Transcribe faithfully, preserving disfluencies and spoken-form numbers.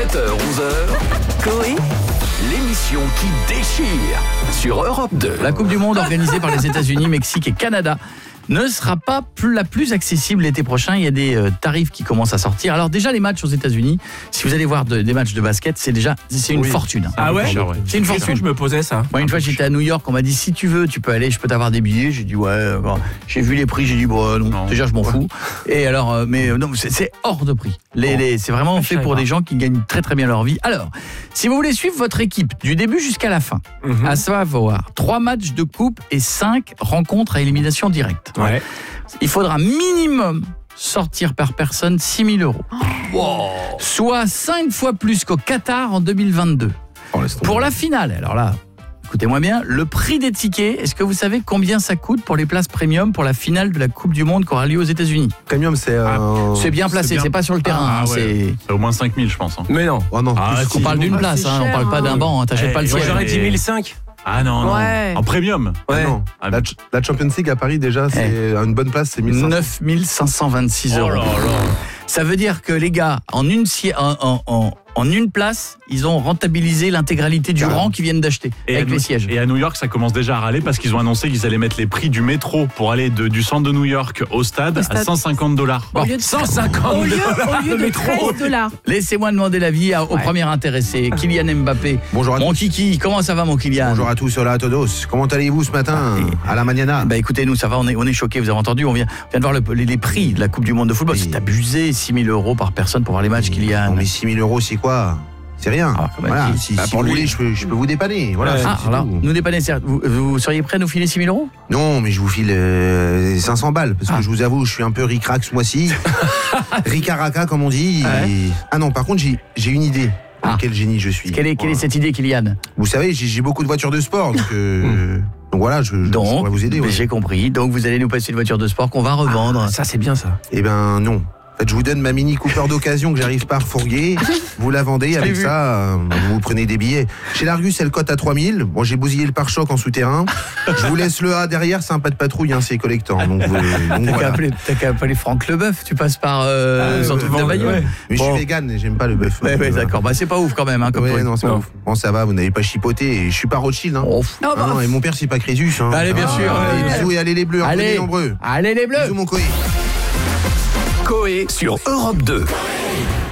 sept heures onze heures, Coé, l'émission qui déchire sur Europe deux. La Coupe du Monde organisée par les États-Unis, Mexique et Canada ne sera pas plus, la plus accessible l'été prochain. Il y a des euh, tarifs qui commencent à sortir. Alors déjà les matchs aux États-Unis, si vous allez voir de, des matchs de basket, c'est déjà c'est une oui. fortune. Hein. Ah ouais, c'est une fortune. Je me posais ça. Moi une fois j'étais à New York, on m'a dit si tu veux, tu peux aller, je peux t'avoir des billets. J'ai dit ouais. Bon. J'ai vu les prix, j'ai dit bon non. non. Déjà je m'en fous. Et alors euh, mais euh, non, c'est, c'est hors de prix. Les, les, c'est vraiment fait pour des gens qui gagnent très très bien leur vie. Alors si vous voulez suivre votre équipe du début jusqu'à la fin, mm-hmm. à savoir trois matchs de coupe et cinq rencontres à élimination directe. Ouais. Il faudra minimum sortir par personne six mille euros. Wow. Soit cinq fois plus qu'au Qatar en deux mille vingt-deux. Oh, pour la finale, alors là, écoutez-moi bien, le prix des tickets, est-ce que vous savez combien ça coûte pour les places premium pour la finale de la Coupe du Monde qui aura lieu aux États-Unis? Premium, c'est... Euh... Ah, c'est bien placé, c'est, bien... c'est pas sur le terrain. Ah, hein, ouais. c'est... c'est au moins cinq mille, je pense. Hein. Mais non. Oh non. Ah, on parle d'une place, hein, on parle pas d'un banc, hein, t'achètes eh, pas le siège. J'aurais dit mille cinq. Ah non, non. Ouais. En premium. Ouais. Ah non. Ah, la, la Champions League à Paris, déjà, c'est hey. une bonne place, c'est mille cinq cents. neuf mille cinq cent vingt-six euros. Oh là là. Ça veut dire que les gars, en une, en, en, en, en une place, ils ont rentabilisé l'intégralité du Carrément. rang qu'ils viennent d'acheter et avec à, les sièges. Et à New York, ça commence déjà à râler parce qu'ils ont annoncé qu'ils allaient mettre les prix du métro pour aller de, du centre de New York au stade, au stade. à cent cinquante dollars. Bon, de... cent cinquante au lieu, au lieu de treize dollars. Laissez-moi demander l'avis au ouais. premier intéressé, Kylian Mbappé. Bonjour à mon tous. Kiki, comment ça va mon Kylian? Bonjour à tous, hola a todos. Comment allez-vous ce matin et... à la mañana? Bah écoutez, nous ça va, on est, on est choqués, vous avez entendu, on vient, on vient de voir le, les, les prix de la Coupe du Monde de football. Oui. C'est abusé, six mille euros par personne pour voir les matchs, Kylian. Non mais six mille euros, c'est quoi? C'est rien. Ah, voilà. Si, bah, si vous voulez, je peux, je peux vous dépanner. Voilà, ah, c'est, alors, nous dépanner, vous, vous seriez prêt à nous filer six mille euros? Non, mais je vous file euh, cinq cents balles. Parce ah. que je vous avoue, je suis un peu ric-rac ce mois-ci. Ricaraka, comme on dit. Ah, ouais. et... ah non, par contre, j'ai, j'ai une idée. Ah. Quel génie je suis. Quelle est, quelle est cette idée, Kylian? Vous savez, j'ai, j'ai beaucoup de voitures de sport. Donc, euh, donc voilà, je, je, donc, je pourrais vous aider. Ouais. J'ai compris. Donc vous allez nous passer une voiture de sport qu'on va revendre. Ah, ça, c'est bien ça. Eh ben non. En fait, je vous donne ma Mini Cooper d'occasion que j'arrive pas à refourguer. Vous la vendez, avec vu. ça, euh, vous prenez des billets. Chez l'Argus, elle cote à trois mille. Bon, j'ai bousillé le pare-choc en souterrain. Je vous laisse le A derrière, c'est un pas de patrouille, hein, c'est collectant. Donc, vous, donc t'as, voilà. qu'à appeler, t'as qu'à appeler Franck Leboeuf, tu passes par euh, ah, son truc de bagnole. Ouais. Mais bon. Je suis vegan et j'aime pas le bœuf. Ouais, ouais, d'accord, bah c'est pas ouf quand même. Hein, comme ouais, non, c'est non. pas ouf. Bon, ça va, vous n'avez pas chipoté. Et je suis pas Rothschild. Hein. Oh. Non, bah. ah, et mon père, c'est pas Crésus. Hein. Allez, bien ah, sûr. Allez, bisous et allez les bleus, allez nombreux. Allez les bleus. Bisous mon Coé. Coé sur Europe deux.